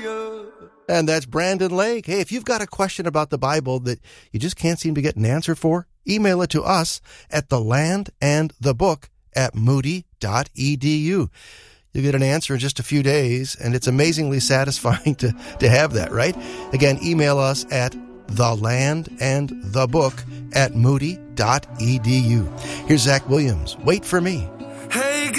And that's Brandon Lake. Hey, if you've got a question about the Bible that you just can't seem to get an answer for, email it to us at thelandandthebook@moody.edu. You'll get an answer in just a few days, and it's amazingly satisfying to have that, right? Again, email us at thelandandthebook@moody.edu. Here's Zach Williams. Wait for me. Hey,